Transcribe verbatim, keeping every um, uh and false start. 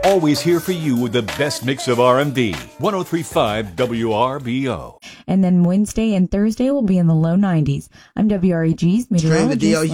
Always here for you with the best mix of R and B. one oh three point five W R B O. And then Wednesday and Thursday will be in the low nineties. I'm W R E G's meteorologist.